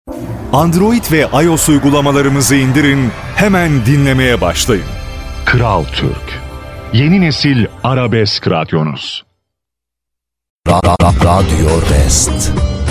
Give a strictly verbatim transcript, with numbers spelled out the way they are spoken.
Android ve iOS uygulamalarımızı indirin, hemen dinlemeye başlayın. Kral Türk, yeni nesil arabesk radyonuz. Ra ra ra Radyo Rest.